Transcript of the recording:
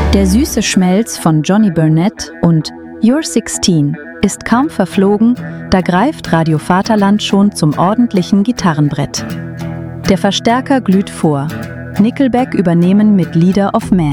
Der süße Schmelz von Johnny Burnett und You're 16 ist kaum verflogen, da greift Radio Vaterland schon zum ordentlichen Gitarrenbrett. Der Verstärker glüht vor. Nickelback übernehmen mit Leader of Man.